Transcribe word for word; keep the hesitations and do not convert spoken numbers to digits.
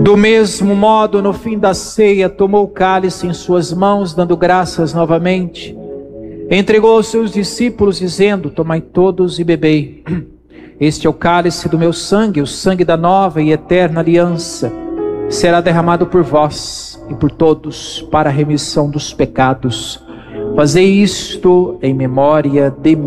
Do mesmo modo, no fim da ceia, tomou o cálice em suas mãos, dando graças novamente. Entregou aos seus discípulos, dizendo: tomai todos e bebei. Este é o cálice do meu sangue, o sangue da nova e eterna aliança. Será derramado por vós e por todos para a remissão dos pecados. Fazei isto em memória de mim.